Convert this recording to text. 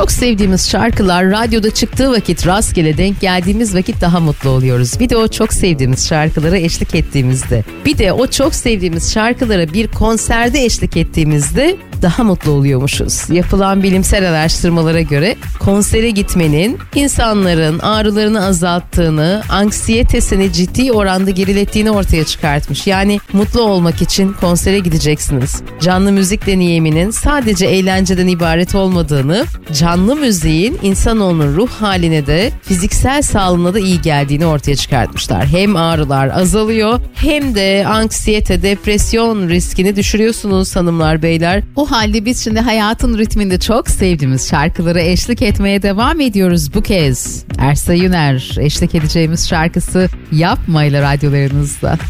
Çok sevdiğimiz şarkılar radyoda çıktığı vakit, rastgele denk geldiğimiz vakit daha mutlu oluyoruz. Bir de o çok sevdiğimiz şarkılara eşlik ettiğimizde, bir de o çok sevdiğimiz şarkılara bir konserde eşlik ettiğimizde daha mutlu oluyormuşuz. Yapılan bilimsel araştırmalara göre konsere gitmenin insanların ağrılarını azalttığını, anksiyetesini ciddi oranda gerilettiğini ortaya çıkartmış. Yani mutlu olmak için konsere gideceksiniz. Canlı müzik deneyiminin sadece eğlenceden ibaret olmadığını, canlı müziğin insanoğlunun ruh haline de fiziksel sağlığına da iyi geldiğini ortaya çıkartmışlar. Hem ağrılar azalıyor hem de anksiyete, depresyon riskini düşürüyorsunuz hanımlar, beyler. O halde biz şimdi hayatın ritminde çok sevdiğimiz şarkılara eşlik etmeye devam ediyoruz bu kez. Ersay Yüner eşlik edeceğimiz şarkısı Yapma ile radyolarınızda.